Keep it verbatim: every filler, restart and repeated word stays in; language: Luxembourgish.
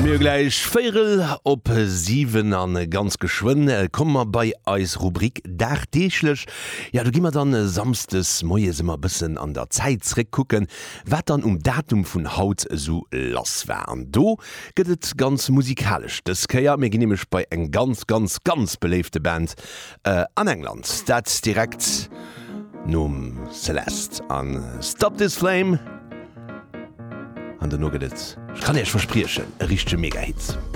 Mir gleich Féel op sieben an ganz geschwun kommmer bei eis Rubrik Dachdeechlech. Ja du gimmer dann samstes Moie simmer bisssen an der Zeitrick kucken, wat dann um Datum vun Haut so lass wären. Do gëtt ganz musikalisch. Das käier mir genehmech bei eng ganz ganz ganz beleefte Band äh, an England. Dat direkt num Celeste an Stop This Flame. An der Nuggets. Ich kann euch versprechen, ein richtiger Mega-Hit.